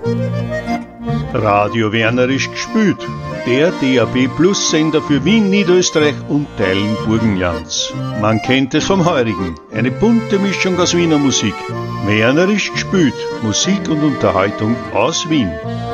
Radio Wernerisch gespült. Der DAB Plus Sender für Wien, Niederösterreich und Teilen Burgenlands. Man kennt es vom Heurigen. Eine bunte Mischung aus Wiener Musik. Wernerisch gespült. Musik und Unterhaltung aus Wien.